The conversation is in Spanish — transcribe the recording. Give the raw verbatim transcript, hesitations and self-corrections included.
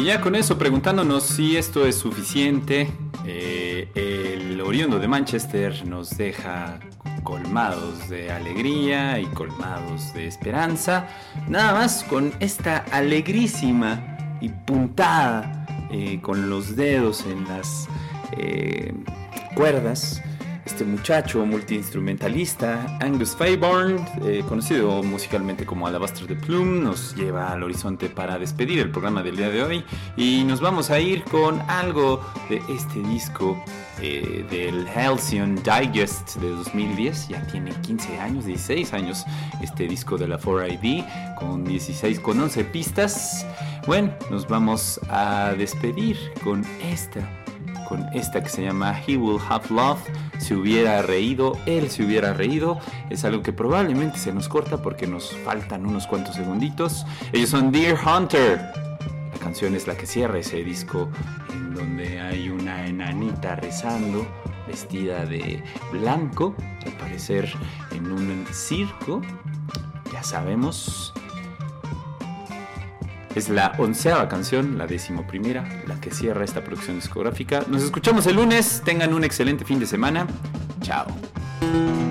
ya con eso preguntándonos si esto es suficiente, eh, el oriundo de Manchester nos deja colmados de alegría y colmados de esperanza, nada más con esta alegrísima y puntada eh, con los dedos en las eh, cuerdas. Este muchacho multiinstrumentalista, Angus Fairbairn, eh, conocido musicalmente como Alabaster the Plume, nos lleva al horizonte para despedir el programa del día de hoy. Y nos vamos a ir con algo de este disco eh, del Halcyon Digest de dos mil diez. Ya tiene quince años, dieciséis años este disco de la cuatro I D, con dieciséis, con once pistas. Bueno, nos vamos a despedir con esta con esta que se llama He Will Have Love. Se hubiera reído, él se hubiera reído. Es algo que probablemente se nos corta porque nos faltan unos cuantos segunditos. Ellos son Deer Hunter. La canción es la que cierra ese disco, en donde hay una enanita rezando, vestida de blanco, al parecer en un circo. Ya sabemos. Es la onceava canción, la decimoprimera, la que cierra esta producción discográfica. Nos escuchamos el lunes. Tengan un excelente fin de semana. Chao.